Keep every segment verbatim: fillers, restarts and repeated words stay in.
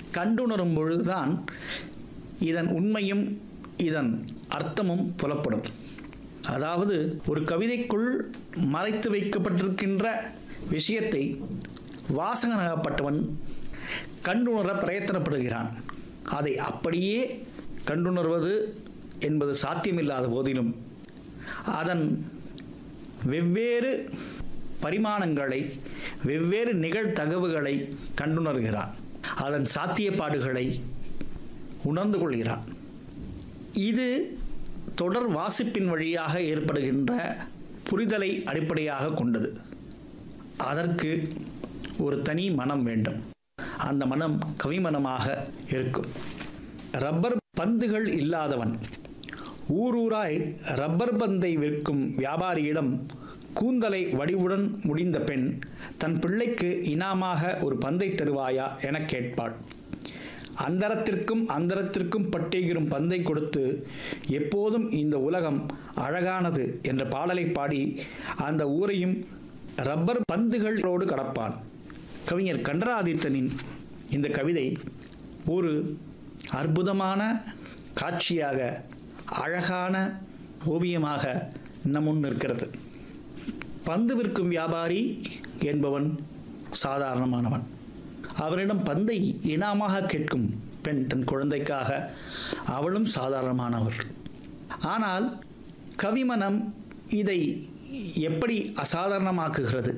கண்டுணரும் பொழுதுதான் இதன் உண்மையும் இதன் அர்த்தமும் புலப்படும். அதாவது ஒரு கவிதைக்குள் மறைத்து வைக்கப்பட்டிருக்கின்ற விஷயத்தை வாசகனாகப்பட்டவன் கண்டுணர பிரயத்தனப்படுகிறான். அதை அப்படியே கண்டுணர்வது என்பது சாத்தியமில்லாத போதிலும் அதன் வெவ்வேறு பரிமாணங்களை, வெவ்வேறு நிகழ்தகவுகளை கண்டுணர்கிறான். அதன் சாத்தியப்பாடுகளை உணர்ந்து கொள்கிறான். இது தொடர் வாசிப்பின் வழியாக ஏற்படுகின்ற புரிதலை அடிப்படையாக கொண்டது. அதற்கு ஒரு தனி மனம் வேண்டும். அந்த மனம் கவிமனமாக இருக்கும். ரப்பர் பந்துகள் இல்லாதவன் ஊரூராய் ரப்பர் பந்தை விற்கும் வியாபாரியிடம் கூந்தலை வடிவுடன் முடிந்த பெண் தன் பிள்ளைக்கு இனாமாக ஒரு பந்தை தருவாயா என கேட்பாள். அந்தரத்திற்கும் அந்தரத்திற்கும் பட்டேகிரும் பந்தை கொடுத்து எப்போதும் இந்த உலகம் அழகானது என்ற பாடலை பாடி அந்த ஊரையும் ரப்பர் பந்துகளோடு கடப்பான். கவிஞர் கண்டராதித்தனின் இந்த கவிதை ஒரு அற்புதமான காட்சியாக, அழகான ஓவியமாக நம் முன் நிற்கிறது. பந்து விற்கும் வியாபாரி என்பவன் சாதாரணமானவன். அவனிடம் பந்தை இனாமாக கேட்கும் பெண் தன் குழந்தைக்காக, அவளும் சாதாரணமானவர். ஆனால் கவிமனம் இதை எப்படி அசாதாரணமாக்குகிறது,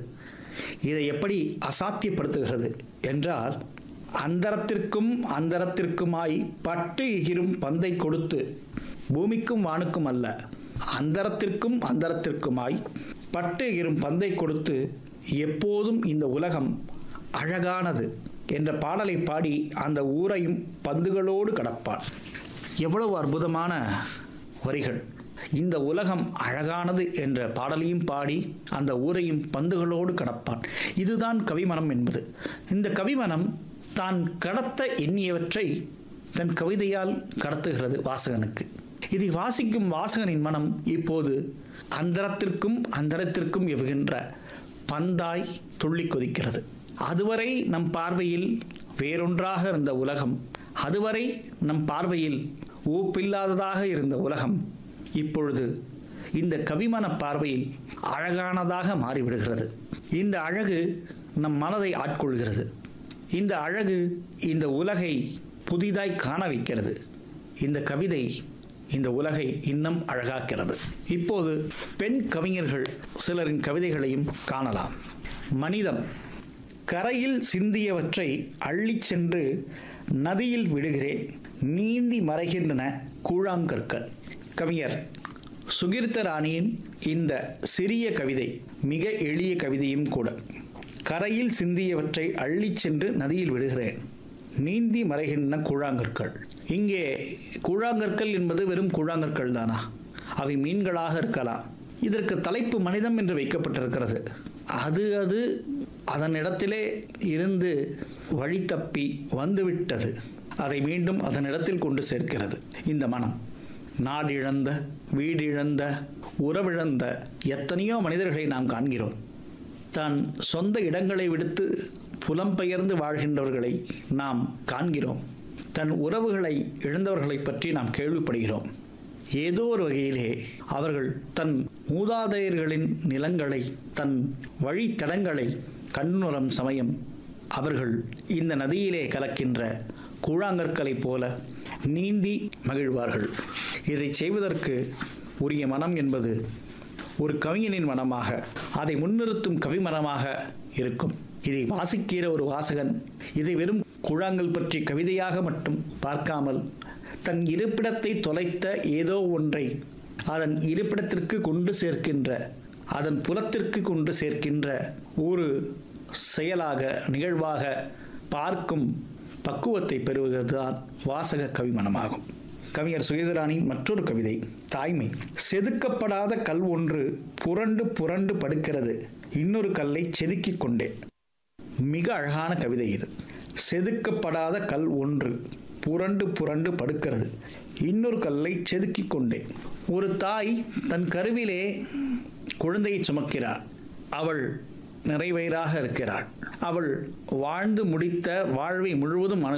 இதை எப்படி அசாத்தியப்படுத்துகிறது என்றால், அந்தரத்திற்கும் அந்தரத்திற்குமாய் பட்டு எகிரும் பந்தை கொடுத்து பூமிக்கும் வானுக்கும் அல்ல, அந்தரத்திற்கும் அந்தரத்திற்குமாய் பட்டு எகிரும் பந்தை கொடுத்து எப்போதும் இந்த உலகம் அழகானது என்ற பாடலை பாடி அந்த ஊரையும் பந்துகளோடு கடப்பான். எவ்வளவு அற்புதமான வரிகள்! இந்த உலகம் அழகானது என்ற பாடலையும் பாடி அந்த ஊரையும் பந்துகளோடு கடப்பான். இதுதான் கவிமனம் என்பது. இந்த கவிமனம் தான் கடத்த எண்ணியவற்றை தன் கவிதையால் கடத்துகிறது வாசகனுக்கு. இதை வாசிக்கும் வாசகனின் மனம் இப்போது அந்தரத்திற்கும் அந்தரத்திற்கும் எவுகின்ற பந்தாய் துள்ளி கொதிக்கிறது. அதுவரை நம் பார்வையில் வேறொன்றாக இருந்த உலகம், அதுவரை நம் பார்வையில் ஊப்பில்லாததாக இருந்த உலகம் இப்பொழுது இந்த கவிமன பார்வையில் அழகானதாக மாறிவிடுகிறது. இந்த அழகு நம் மனதை ஆட்கொள்கிறது. இந்த அழகு இந்த உலகை புதிதாய் காண வைக்கிறது. இந்த கவிதை இந்த உலகை இன்னும் அழகாக்கிறது. இப்போது பெண் கவிஞர்கள் சிலரின் கவிதைகளையும் காணலாம். மனிதம் கரையில் சிந்தியவற்றை அள்ளிச் சென்று நதியில் விடுகிறேன், நீந்தி மறைகின்றன கூழாங்கற்கள். கவிஞர் சுகீர்த்த ராணியின் இந்த சிறிய கவிதை மிக எளிய கவிதையும் கூட. கரையில் சிந்தியவற்றை அள்ளிச் சென்று நதியில் விடுகிறேன், நீந்தி மறைகின்றன கூழாங்கற்கள். இங்கே கூழாங்கற்கள் என்பது வெறும் கூழாங்கற்கள் தானா? அவை மீன்களாக இருக்கலாம். இதற்கு தலைப்பு மனிதம் என்று வைக்கப்பட்டிருக்கிறது. அது அது அதன் இடத்திலே இருந்து வழி தப்பி வந்துவிட்டது. அதை மீண்டும் அதன் இடத்தில் கொண்டு சேர்க்கிறது இந்த மனம். நாடிழந்த, வீடிழந்த, உறவிழந்த எத்தனையோ மனிதர்களை நாம் காண்கிறோம். தான் சொந்த இடங்களை விடுத்து புலம்பெயர்ந்து வாழ்கின்றவர்களை நாம் காண்கிறோம். தன் உறவுகளை இழந்தவர்களை பற்றி நாம் கேள்விப்படுகிறோம். ஏதோ ஒரு வகையிலே அவர்கள் தன் மூதாதையர்களின் நிலங்களை, தன் வழித்தடங்களை கண்ணுணரும் சமயம் அவர்கள் இந்த நதியிலே கலக்கின்ற கூழாங்கற்களைப் போல நீந்தி மகிழ்வார்கள். இதை செய்வதற்கு உரிய மனம் என்பது ஒரு கவிஞனின் மனமாக, அதை முன்னிறுத்தும் கவிமனமாக இருக்கும். இதை வாசிக்கிற ஒரு வாசகன் இதை வெறும் கூழாங்கல் பற்றி கவிதையாக மட்டும் பார்க்காமல், தன் இருப்பிடத்தை தொலைத்த ஏதோ ஒன்றை அதன் இருப்பிடத்திற்கு கொண்டு சேர்க்கின்ற, அதன் புலத்திற்கு கொண்டு சேர்க்கின்ற ஒரு செயலாக, நிகழ்வாக பார்க்கும் பக்குவத்தை பெறுவது தான் வாசக கவிமனமாகும். கவிஞர் சுகீர்த்தராணியின் மற்றொரு கவிதை தாய்மை. செதுக்கப்படாத கல் ஒன்று புரண்டு புரண்டு படுக்கிறது, இன்னொரு கல்லை செதுக்கிக் கொண்டேன். மிக அழகான கவிதை இது. செதுக்கப்படாத கல் ஒன்று புரண்டு புரண்டு படுக்கிறது, இன்னொரு கல்லை செதுக்கிக் கொண்டேன். ஒரு தாய் தன் கருவிலே குழந்தையை சுமக்கிறார். அவள் நிறைவயிறாக இருக்கிறாள். அவள் வாழ்ந்து முடித்த வாழ்வை முழுவதும்